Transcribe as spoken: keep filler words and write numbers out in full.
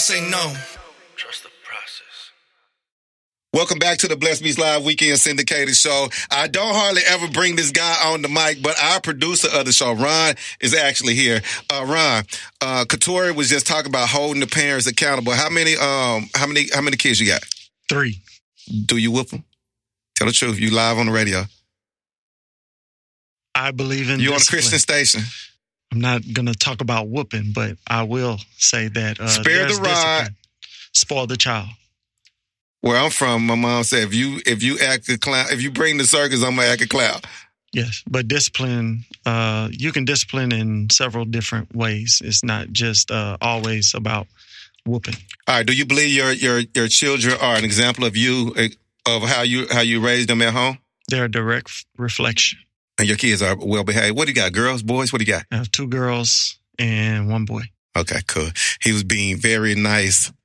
say no. Trust the process. Welcome back to the Bless Beats Live Weekend Syndicated Show. I don't hardly ever bring this guy on the mic, but our producer of the show, Ron, is actually here. Uh, Ron, uh, Katori was just talking about holding the parents accountable. How many, um, how many, how many kids you got? Three. Do you whoop them? Tell the truth. You live on the radio. I believe in You discipline. on a Christian station. I'm not going to talk about whooping, but I will say that uh, Spare there's the rod. discipline. Spoil the child. Where I'm from, my mom said, if you if you act a clown, if you bring the circus, I'm gonna act a clown. Yes, but discipline, uh, you can discipline in several different ways. It's not just uh, always about whooping. All right. Do you believe your your your children are an example of you of how you how you raised them at home? They're a direct f- reflection. And your kids are well behaved. What do you got? Girls, boys? What do you got? I have two girls and one boy. Okay, cool. He was being very nice